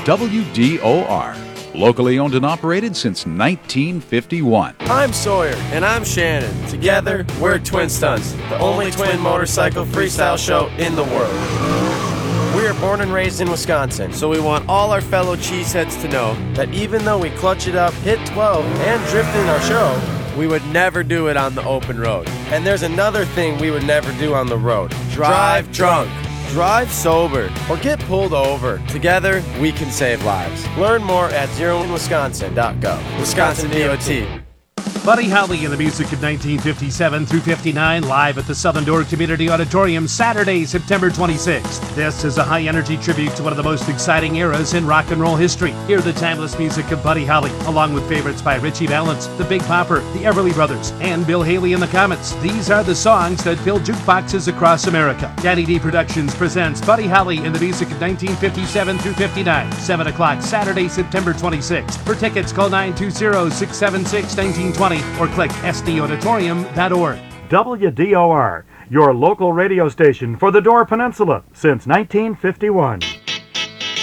WDOR. Locally owned and operated since 1951. I'm Sawyer. And I'm Shannon. Together, we're Twin Stunts, the only twin motorcycle freestyle show in the world. We are born and raised in Wisconsin, so we want all our fellow cheeseheads to know that even though we clutch it up, hit 12, and drift in our show, we would never do it on the open road. And there's another thing we would never do on the road. Drive drunk. Drive sober, or get pulled over. Together, we can save lives. Learn more at zeroinwisconsin.gov. Wisconsin DOT. Buddy Holly and the music of 1957 through 59, live at the Southern Door Community Auditorium, Saturday, September 26th. This is a high-energy tribute to one of the most exciting eras in rock and roll history. Hear the timeless music of Buddy Holly, along with favorites by Richie Valens, the Big Popper, the Everly Brothers, and Bill Haley and the Comets. These are the songs that fill jukeboxes across America. Danny D Productions presents Buddy Holly and the music of 1957 through 59, 7 o'clock, Saturday, September 26th. For tickets, call 920-676-1920 or click sdauditorium.org. WDOR, your local radio station for the Door Peninsula since 1951.